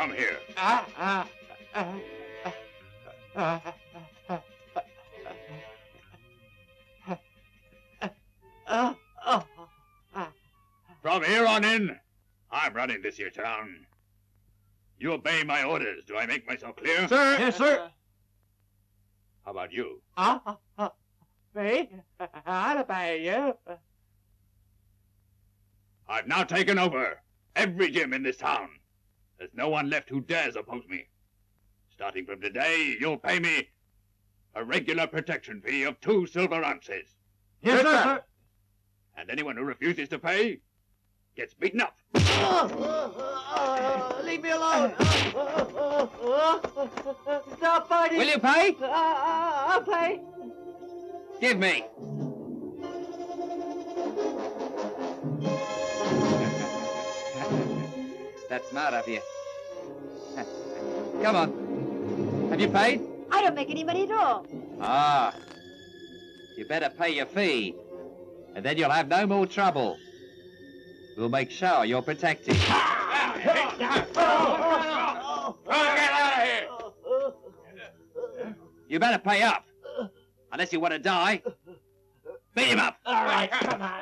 come here. From here on in, I'm running this here town. You obey my orders. Do I make myself clear? Sir! Yes, sir! How about you? I'll obey you. I've now taken over every gym in this town. There's no one left who dares oppose me. Starting from today, you'll pay me a regular protection fee of 2 silver ounces. Yes, sir! And anyone who refuses to pay gets beaten up. Leave me alone. Stop fighting. Will you pay? I'll pay. Give me. That's smart of you. Come on. Have you paid? I don't make any money at all. Ah. You better pay your fee, and then you'll have no more trouble. We'll make sure you're protected. Get out of here! You better pay up, unless you want to die. Beat him up. All right, come on.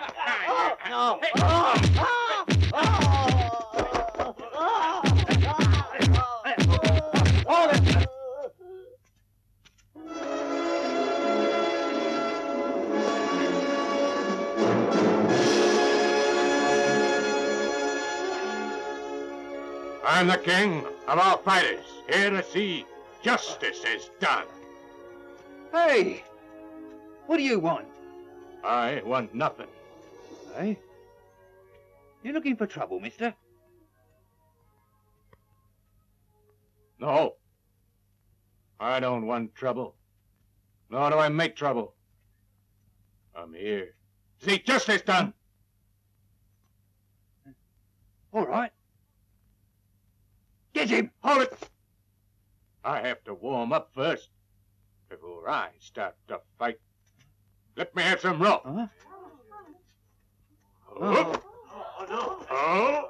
I'm the king of all fighters, here to see justice is done. Hey, what do you want? I want nothing. Hey? You looking for trouble, mister? No. I don't want trouble. Nor do I make trouble. I'm here to see justice done. All right. Get him! Hold it! I have to warm up first, before I start to fight. Let me have some rope. Huh? Oh. Oh.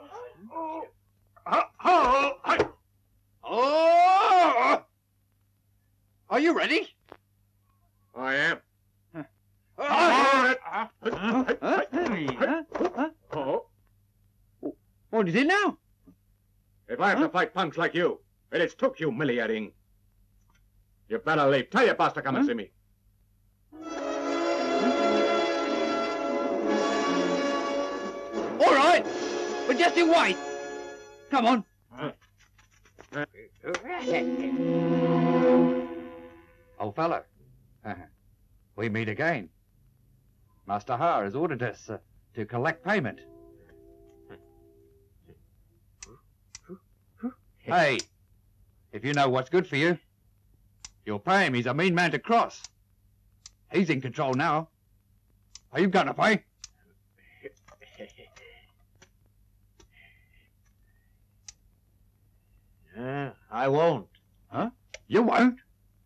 Oh! Are you ready? I am. What is it now? If I have to fight punks like you, it is too humiliating. You better leave. Tell your boss to come and see me. All right, but just you wait. Come on. Old fellow, we meet again. Master Ha has ordered us to collect payment. Hey, if you know what's good for you, you'll pay him. He's a mean man to cross. He's in control now. Are you going to pay? I won't. Huh? You won't?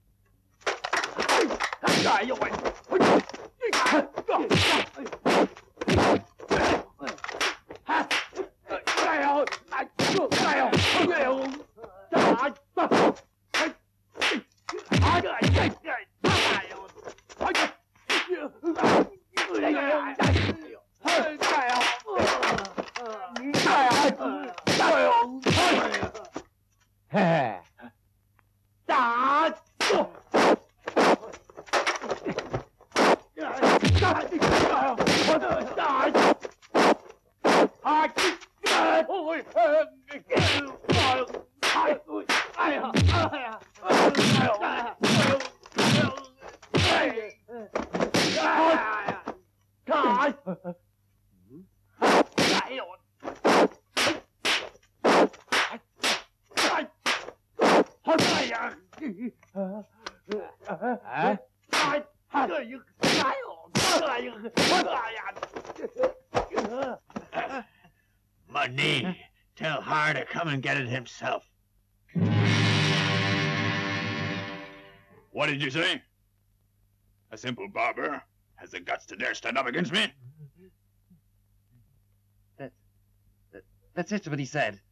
Money. Tell Ha to come and get it himself. What did you say? A simple barber has the guts to dare stand up against me? That's just what he said.